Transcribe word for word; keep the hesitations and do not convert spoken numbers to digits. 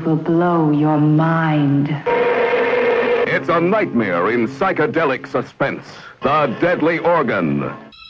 will blow your mind. It's a nightmare in psychedelic suspense. The Deadly Organ.